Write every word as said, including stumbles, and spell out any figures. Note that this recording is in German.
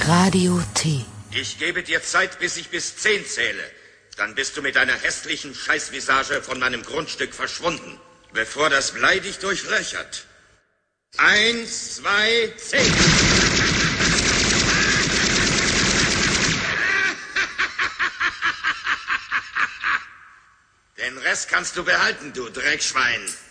Radio T. Ich gebe dir Zeit, bis ich bis zehn zähle. Dann bist du mit deiner hässlichen Scheißvisage von meinem Grundstück verschwunden, bevor das Blei dich durchlöchert. Eins, zwei, zehn. Den Rest kannst du behalten, du Dreckschwein.